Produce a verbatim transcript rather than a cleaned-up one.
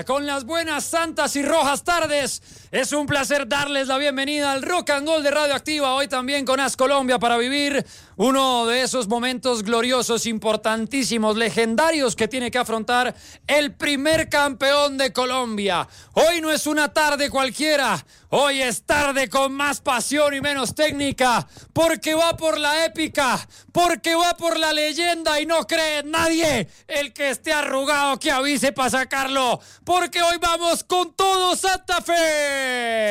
día, con las buenas, santas y rojas tardes. Es un placer darles la bienvenida al Rock and Gold de Radioactiva, hoy también con As Colombia, para vivir uno de esos momentos gloriosos, importantísimos, legendarios que tiene que afrontar el primer campeón de Colombia. Hoy no es una tarde cualquiera, hoy es tarde con más pasión y menos técnica, porque va por la épica, porque va por la leyenda y no cree nadie. El que esté arrugado que avise para sacarlo, porque hoy vamos con todo Santa Fe.